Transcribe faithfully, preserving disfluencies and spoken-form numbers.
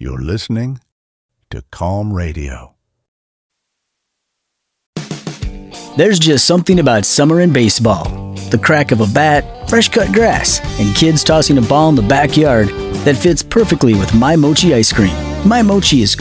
You're listening to Calm Radio. There's just something about summer in baseball. The crack of a bat, fresh-cut grass, and kids tossing a ball in the backyard that fits perfectly with My Mochi ice cream. My Mochi is